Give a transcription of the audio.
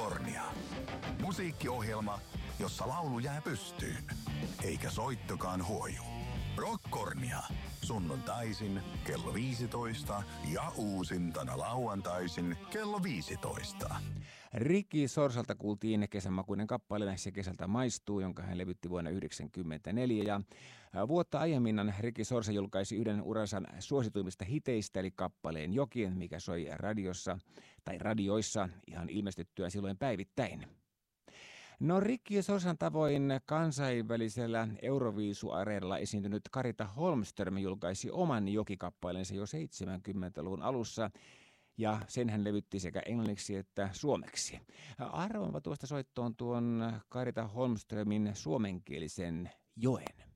Rockkornia. Musiikkiohjelma, jossa laulu jää pystyyn, eikä soittokaan huoju. Rockkornia. Sunnuntaisin kello 15 ja uusintana lauantaisin kello 15. Ricky Sorsalta kuultiin kesämakuinen kappale Se kesältä maistuu, jonka hän levytti vuonna 1994. Ja vuotta aiemmin Ricky Sorsa julkaisi yhden uransa suosituimmista hiteistä, eli kappaleen Joki, mikä soi radioissa ihan ilmestyttyä silloin päivittäin. No Ricky Sorsan tavoin kansainvälisellä Euroviisu-areenalla esiintynyt Carita Holmström julkaisi oman Joki-kappaleensa jo 70-luvun alussa, ja sen hän levytti sekä englanniksi että suomeksi. Arvaanpa tuosta soittoon tuon Carita Holmströmin suomenkielisen Joen.